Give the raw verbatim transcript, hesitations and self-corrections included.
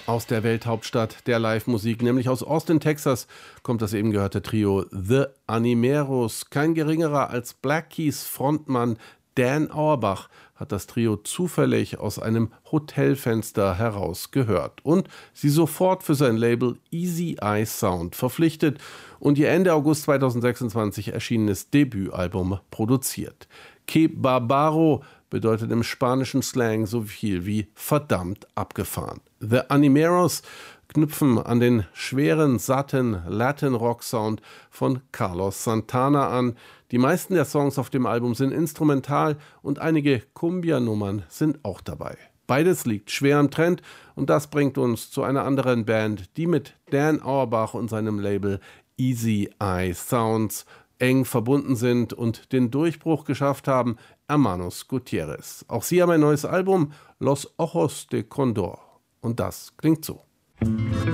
Aus der Welthauptstadt der Live-Musik, nämlich aus Austin, Texas, kommt das eben gehörte Trio The Animeros. Kein geringerer als Black Keys Frontmann Dan Auerbach hat das Trio zufällig aus einem Hotelfenster heraus gehört und sie sofort für sein Label Easy Eye Sound verpflichtet und ihr Ende August zweitausendsechsundzwanzig erschienenes Debütalbum produziert. Que Barbaro bedeutet im spanischen Slang so viel wie verdammt abgefahren. The Animeros knüpfen an den schweren, satten Latin-Rock-Sound von Carlos Santana an. Die meisten der Songs auf dem Album sind instrumental und einige Cumbia-Nummern sind auch dabei. Beides liegt schwer im Trend und das bringt uns zu einer anderen Band, die mit Dan Auerbach und seinem Label Easy Eye Sounds eng verbunden sind und den Durchbruch geschafft haben, Hermanos Gutierrez. Auch sie haben ein neues Album, Los Ojos de Condor. Und das klingt so.